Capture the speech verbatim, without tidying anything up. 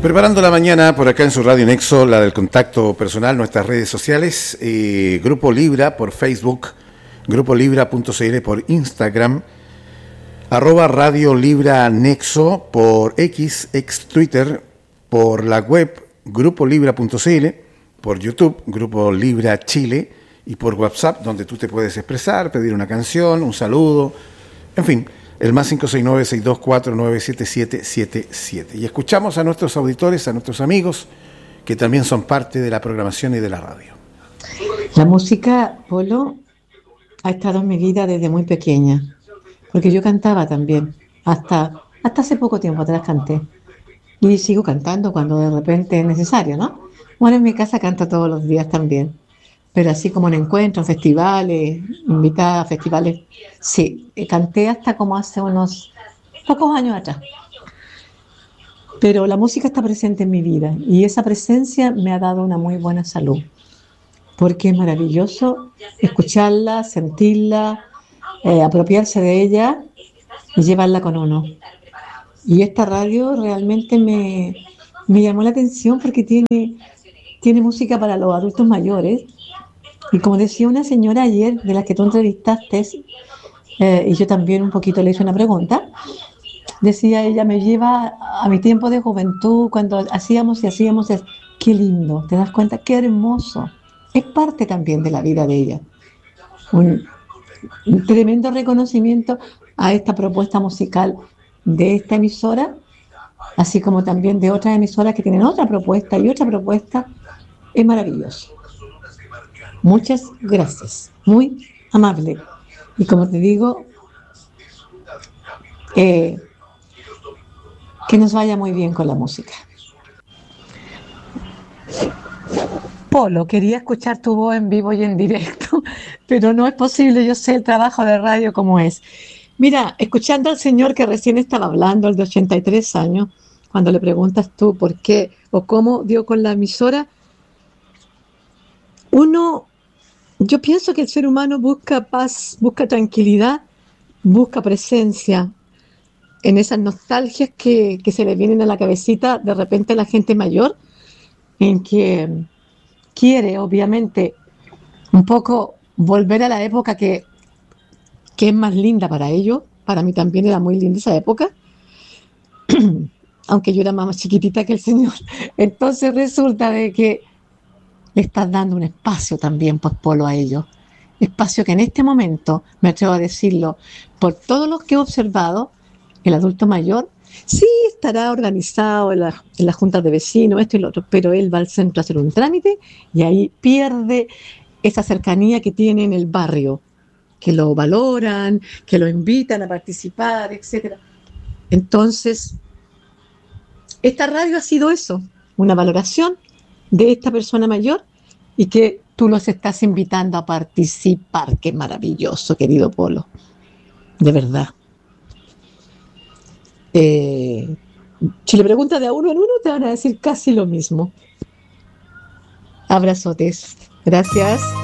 Preparando la mañana por acá en su Radio Nexo, la del contacto personal, nuestras redes sociales, eh, Grupo Libra por Facebook, grupo libra punto c l por Instagram, arroba Radio Libra Nexo por X, ex Twitter, por la web grupo libra punto c l, por YouTube, Grupo Libra Chile, y por WhatsApp, donde tú te puedes expresar, pedir una canción, un saludo, en fin. El más cinco seis nueve, seis dos cuatro, nueve siete siete siete siete. Y escuchamos a nuestros auditores, a nuestros amigos, que también son parte de la programación y de la radio. La música, Polo, ha estado en mi vida desde muy pequeña, porque yo cantaba también, hasta, hasta hace poco tiempo atrás canté. Y sigo cantando cuando de repente es necesario, ¿no? Bueno, en mi casa canto todos los días también. Pero así como en encuentros, festivales, invitada a festivales, sí, canté hasta como hace unos pocos años atrás. Pero la música está presente en mi vida y esa presencia me ha dado una muy buena salud, porque es maravilloso escucharla, sentirla, eh, apropiarse de ella y llevarla con uno. Y esta radio realmente me, me llamó la atención porque tiene, tiene música para los adultos mayores. Y como decía una señora ayer, de las que tú entrevistaste, eh, y yo también un poquito le hice una pregunta, decía ella, me lleva a mi tiempo de juventud, cuando hacíamos y hacíamos, es, qué lindo, ¿te das cuenta? Qué hermoso. Es parte también de la vida de ella. Un, un tremendo reconocimiento a esta propuesta musical de esta emisora, así como también de otras emisoras que tienen otra propuesta y otra propuesta. Es maravilloso. Muchas gracias, muy amable. Y como te digo, eh, que nos vaya muy bien con la música. Polo, quería escuchar tu voz en vivo y en directo, pero no es posible, yo sé el trabajo de radio como es. Mira, escuchando al señor que recién estaba hablando, el de ochenta y tres años, cuando le preguntas tú por qué o cómo dio con la emisora, uno... Yo pienso que el ser humano busca paz, busca tranquilidad, busca presencia en esas nostalgias que, que se le vienen a la cabecita de repente a la gente mayor, en que quiere, obviamente, un poco volver a la época que, que es más linda para ellos. Para mí también era muy linda esa época, aunque yo era más chiquitita que el señor. Entonces resulta de que le estás dando un espacio también, pues, Polo, a ellos. Espacio que en este momento, me atrevo a decirlo, por todos los que he observado, el adulto mayor sí estará organizado en, la, en las juntas de vecinos, esto y lo otro, pero él va al centro a hacer un trámite y ahí pierde esa cercanía que tiene en el barrio, que lo valoran, que lo invitan a participar, etcétera. Entonces, esta radio ha sido eso, una valoración de esta persona mayor y que tú los estás invitando a participar. Qué maravilloso, querido Polo, de verdad. Eh, si le preguntas de a uno en uno, te van a decir casi lo mismo. Abrazotes. Gracias.